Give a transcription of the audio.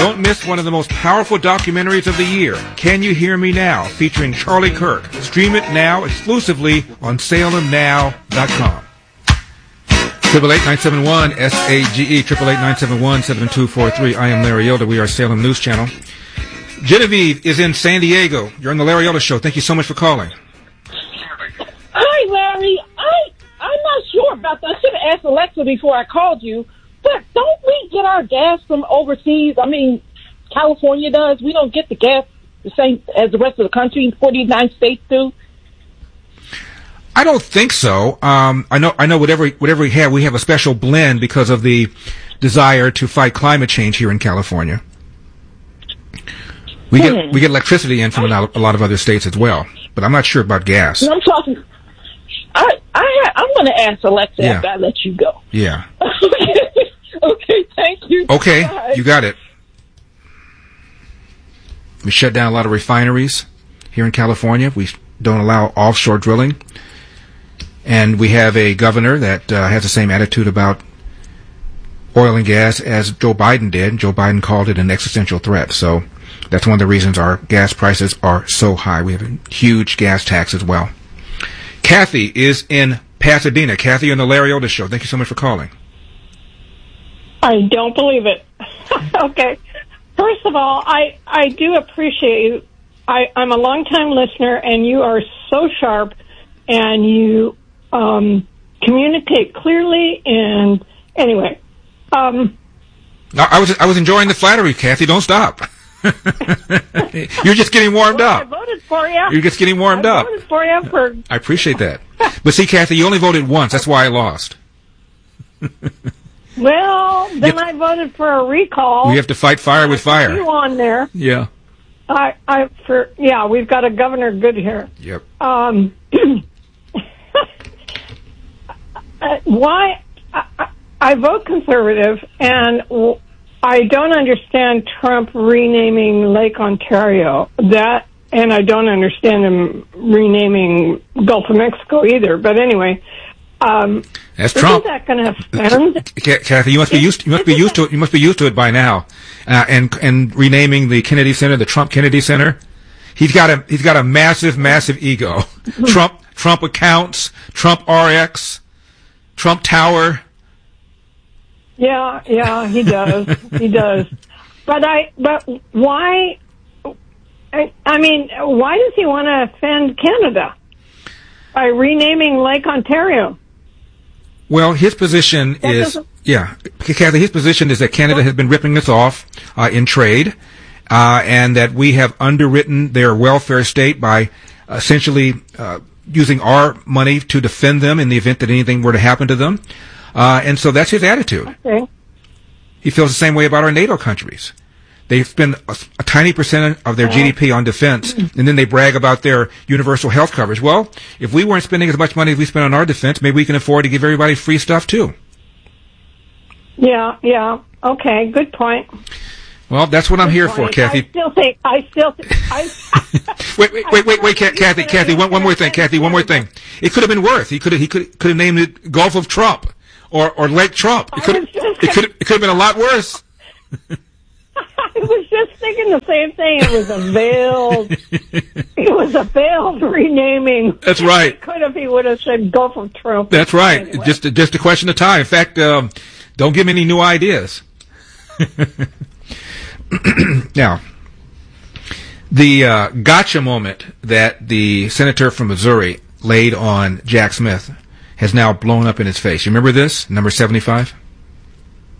Don't miss one of the most powerful documentaries of the year, Can You Hear Me Now, featuring Charlie Kirk. Stream it now exclusively on SalemNow.com. 888-971-SAGE, 888-971-7243. I am Larry Elder. We are Salem News Channel. Genevieve is in San Diego. You're on the Larry Elder Show. Thank you so much for calling. Hi, Larry. I'm not sure about that. I should have asked Alexa before I called you. But don't we get our gas from overseas? I mean, California does. We don't get the gas the same as the rest of the country. 49 states do. I don't think so. I know. Whatever we have a special blend because of the desire to fight climate change here in California. We get electricity in from a lot of other states as well, but I'm not sure about gas. No, I'm talking. I'm going to ask Alexa after I let you go. Yeah. Okay. Thank you. Okay, bye. You got it. We shut down a lot of refineries here in California. We don't allow offshore drilling. And we have a governor that has the same attitude about oil and gas as Joe Biden did. Joe Biden called it an existential threat. So that's one of the reasons our gas prices are so high. We have a huge gas tax as well. Kathy is in Pasadena. Kathy on the Larry Elder Show. Thank you so much for calling. I don't believe it. Okay. First of all, I do appreciate you. I'm a longtime listener, and you are so sharp, and you communicate clearly. And anyway, I was enjoying the flattery, Kathy. Don't stop. You're just getting warmed up. I voted for you. You're just getting warmed up. I voted for you. I appreciate that. But see, Kathy, you only voted once. That's why I lost. Well, then I voted for a recall. We have to fight fire with fire. You on there? Yeah. We've got a Governor Good here. Yep. Why I vote conservative, and I don't understand Trump renaming Lake Ontario. And I don't understand him renaming Gulf of Mexico either. But anyway, that's Trump. Isn't that going to offend? Kathy, you must be used to it. You must be used to it by now. And renaming the Kennedy Center, the Trump Kennedy Center. He's got a massive ego. Trump accounts, Trump RX, Trump Tower. Yeah, he does. He does. But why? I mean, why does he want to offend Canada by renaming Lake Ontario? Well, his position Kathy, his position is that Canada has been ripping us off in trade, and that we have underwritten their welfare state by essentially using our money to defend them in the event that anything were to happen to them. And so that's his attitude. Okay. He feels the same way about our NATO countries. They spend a tiny percent of their GDP on defense, and then they brag about their universal health coverage. Well, if we weren't spending as much money as we spend on our defense, maybe we can afford to give everybody free stuff too. Yeah. Okay, good point. Well, that's what I'm here for, Kathy. I still think. Wait, Kathy. One more thing, Kathy. One more thing. It could have been worse. He could have named it Gulf of Trump or Lake Trump. It could have been a lot worse. I was just thinking the same thing. It was a veiled renaming. That's right. He would have said Gulf of Trump. That's right. Anyway. Just a question of time. In fact, don't give me any new ideas. Now, the gotcha moment that the senator from Missouri laid on Jack Smith has now blown up in his face. You remember this? Number 75?